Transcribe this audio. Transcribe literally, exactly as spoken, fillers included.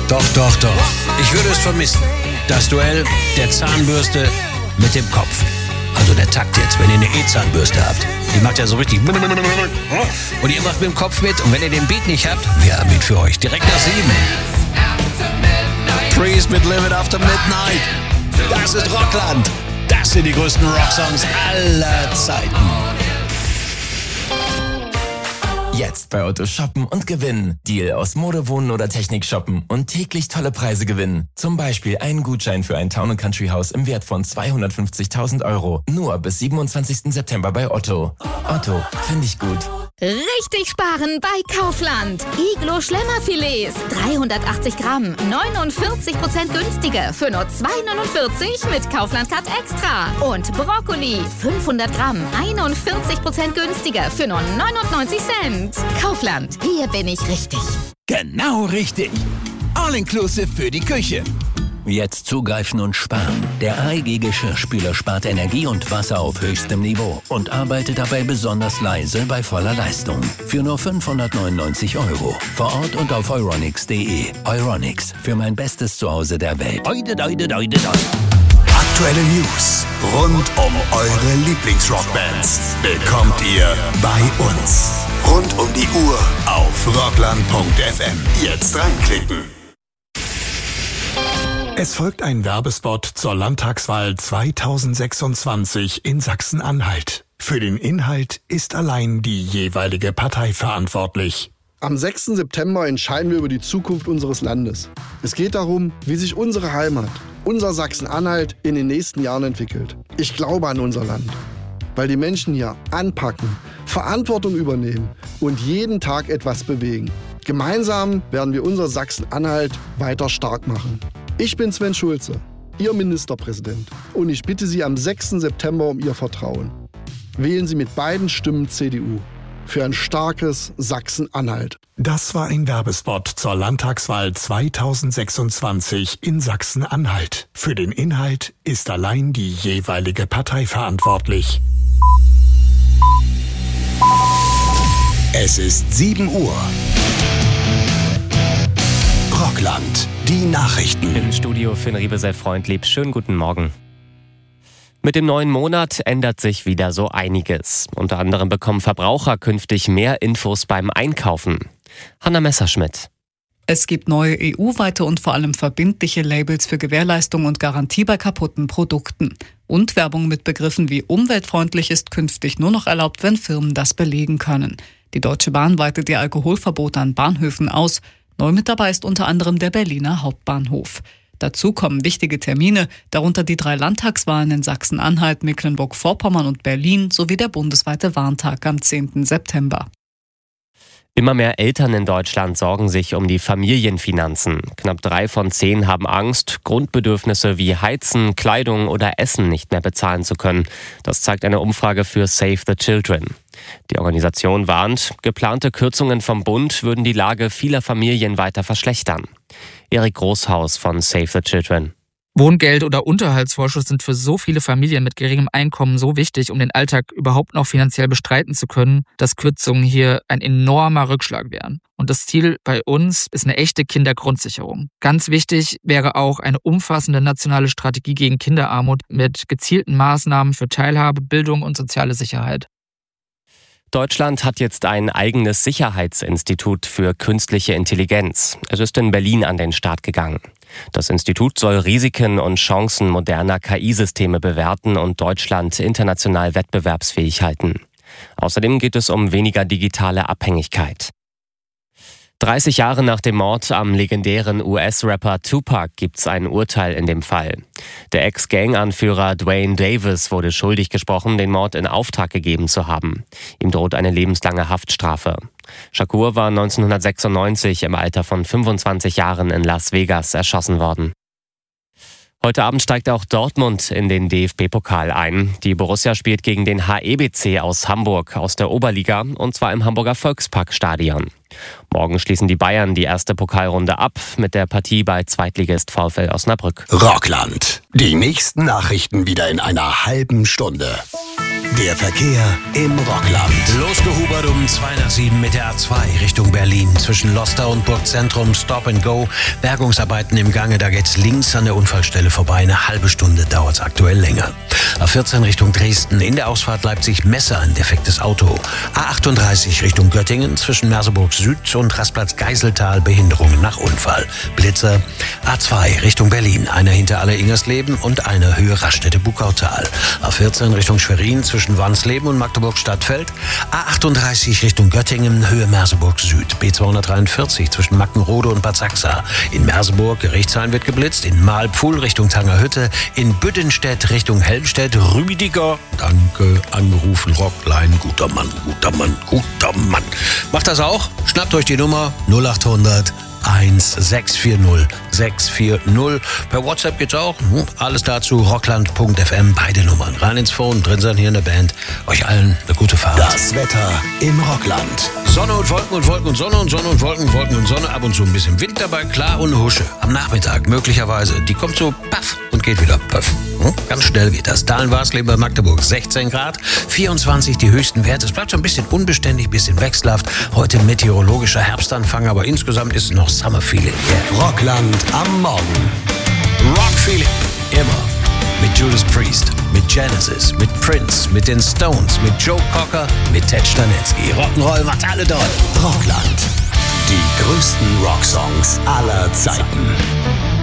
Doch, doch, doch. Ich würde es vermissen. Das Duell der Zahnbürste mit dem Kopf. Also der Takt jetzt, wenn ihr eine E-Zahnbürste habt. Die macht ja so richtig. Und ihr macht mit dem Kopf mit. Und wenn ihr den Beat nicht habt, wir haben ihn für euch. Direkt nach sieben. Freeze mit Live It After Midnight. Das ist Rockland. Das sind die größten Rocksongs aller Zeiten. Jetzt bei Otto shoppen und gewinnen. Deal aus Mode, Wohnen oder Technik shoppen und täglich tolle Preise gewinnen. Zum Beispiel einen Gutschein für ein Town and Country Haus im Wert von zweihundertfünfzigtausend Euro. Nur bis siebenundzwanzigsten September bei Otto. Otto, finde ich gut. Richtig sparen bei Kaufland. Iglo Schlemmerfilets, dreihundertachtzig Gramm, neunundvierzig Prozent günstiger für nur zwei neunundvierzig mit Kaufland Cut Extra. Und Brokkoli, fünfhundert Gramm, einundvierzig Prozent günstiger für nur neunundneunzig Cent. Kaufland, hier bin ich richtig. Genau richtig. All-inclusive für die Küche. Jetzt zugreifen und sparen. Der A E G-Geschirrspüler spart Energie und Wasser auf höchstem Niveau und arbeitet dabei besonders leise bei voller Leistung. Für nur fünfhundertneunundneunzig Euro. Vor Ort und auf euronics punkt de. Euronics, für mein bestes Zuhause der Welt. Oide, oide, oide, oide. Aktuelle News rund um eure Lieblingsrockbands bekommt ihr bei uns. Rund um die Uhr auf rockland punkt f m. Jetzt reinklicken. Es folgt ein Werbespot zur Landtagswahl zweitausendsechsundzwanzig in Sachsen-Anhalt. Für den Inhalt ist allein die jeweilige Partei verantwortlich. Am sechsten September entscheiden wir über die Zukunft unseres Landes. Es geht darum, wie sich unsere Heimat, unser Sachsen-Anhalt in den nächsten Jahren entwickelt. Ich glaube an unser Land, weil die Menschen hier anpacken, Verantwortung übernehmen und jeden Tag etwas bewegen. Gemeinsam werden wir unser Sachsen-Anhalt weiter stark machen. Ich bin Sven Schulze, Ihr Ministerpräsident, und ich bitte Sie am sechsten September um Ihr Vertrauen. Wählen Sie mit beiden Stimmen C D U für ein starkes Sachsen-Anhalt. Das war ein Werbespot zur Landtagswahl zweitausendsechsundzwanzig in Sachsen-Anhalt. Für den Inhalt ist allein die jeweilige Partei verantwortlich. Es ist sieben Uhr. Rockland, die Nachrichten. Im Studio Finn Riebesell freundlieb. Schönen guten Morgen. Mit dem neuen Monat ändert sich wieder so einiges. Unter anderem bekommen Verbraucher künftig mehr Infos beim Einkaufen. Hanna Messerschmidt. Es gibt neue E U-weite und vor allem verbindliche Labels für Gewährleistung und Garantie bei kaputten Produkten. Und Werbung mit Begriffen wie umweltfreundlich ist künftig nur noch erlaubt, wenn Firmen das belegen können. Die Deutsche Bahn weitet ihr Alkoholverbot an Bahnhöfen aus. Neu mit dabei ist unter anderem der Berliner Hauptbahnhof. Dazu kommen wichtige Termine, darunter die drei Landtagswahlen in Sachsen-Anhalt, Mecklenburg-Vorpommern und Berlin sowie der bundesweite Warntag am zehnten September. Immer mehr Eltern in Deutschland sorgen sich um die Familienfinanzen. Knapp drei von zehn haben Angst, Grundbedürfnisse wie Heizen, Kleidung oder Essen nicht mehr bezahlen zu können. Das zeigt eine Umfrage für Save the Children. Die Organisation warnt, geplante Kürzungen vom Bund würden die Lage vieler Familien weiter verschlechtern. Erik Großhaus von Save the Children. Wohngeld oder Unterhaltsvorschuss sind für so viele Familien mit geringem Einkommen so wichtig, um den Alltag überhaupt noch finanziell bestreiten zu können, dass Kürzungen hier ein enormer Rückschlag wären. Und das Ziel bei uns ist eine echte Kindergrundsicherung. Ganz wichtig wäre auch eine umfassende nationale Strategie gegen Kinderarmut mit gezielten Maßnahmen für Teilhabe, Bildung und soziale Sicherheit. Deutschland hat jetzt ein eigenes Sicherheitsinstitut für künstliche Intelligenz. Es ist in Berlin an den Start gegangen. Das Institut soll Risiken und Chancen moderner K I-Systeme bewerten und Deutschland international wettbewerbsfähig halten. Außerdem geht es um weniger digitale Abhängigkeit. dreißig Jahre nach dem Mord am legendären U S-Rapper Tupac gibt's ein Urteil in dem Fall. Der Ex-Gang-Anführer Dwayne Davis wurde schuldig gesprochen, den Mord in Auftrag gegeben zu haben. Ihm droht eine lebenslange Haftstrafe. Shakur war neunzehnhundertsechsundneunzig im Alter von fünfundzwanzig Jahren in Las Vegas erschossen worden. Heute Abend steigt auch Dortmund in den D F B-Pokal ein. Die Borussia spielt gegen den H E B C aus Hamburg aus der Oberliga und zwar im Hamburger Volksparkstadion. Morgen schließen die Bayern die erste Pokalrunde ab mit der Partie bei Zweitligist VfL Osnabrück. Rockland. Die nächsten Nachrichten wieder in einer halben Stunde. Der Verkehr im Rockland. Losgehubert um zwei nach sieben mit der A zwei Richtung Berlin. Zwischen Lostar und Burgzentrum Stop and Go. Bergungsarbeiten im Gange, da geht's links an der Unfallstelle vorbei. Eine halbe Stunde dauert's aktuell länger. A vierzehn Richtung Dresden. In der Ausfahrt Leipzig-Messe ein defektes Auto. A achtunddreißig Richtung Göttingen. Zwischen Merseburg Süd und Rastplatz Geiseltal Behinderungen nach Unfall. Blitzer. A zwei Richtung Berlin. Einer hinter Aller-Ingersleben und einer Höhe Raststätte-Bukautal. A vierzehn Richtung Schwerin. Zwischen Wansleben und Magdeburg-Stadtfeld. A achtunddreißig Richtung Göttingen, Höhe Merseburg Süd. B zweihundertdreiundvierzig zwischen Mackenrode und Bad Sachsa. In Merseburg, Gerichtshain wird geblitzt. In Mahlpfuhl Richtung Tangerhütte. In Büddenstedt Richtung Helmstedt. Rüdiger, danke, angerufen, Rockline. Guter Mann, guter Mann, guter Mann. Macht das auch? Schnappt euch die Nummer null achthundert eins sechs vier null sechs vier null. Per WhatsApp geht's auch. Alles dazu rockland punkt f m. Beide Nummern. Rein ins Phone, drin sein hier in der Band. Euch allen eine gute Fahrt. Das Wetter im Rockland. Sonne und Wolken und Wolken und Sonne und Sonne und Wolken, Wolken und Sonne. Ab und zu ein bisschen Wind dabei, klar und Husche. Am Nachmittag möglicherweise. Die kommt so paff und geht wieder paff. Hm? Ganz schnell geht das. Dahlen-Warsleben bei Magdeburg sechzehn Grad, vierundzwanzig die höchsten Werte. Es bleibt so ein bisschen unbeständig, bisschen wechselhaft. Heute meteorologischer Herbstanfang, aber insgesamt ist es noch Summer Feeling. Yeah. Rockland am Morgen. Rock Feeling. Immer. Mit Judas Priest, mit Genesis, mit Prince, mit den Stones, mit Joe Cocker, mit Ted Stanitzky. Rock'n'Roll macht alle dort. Rockland. Die größten Rocksongs aller Zeiten.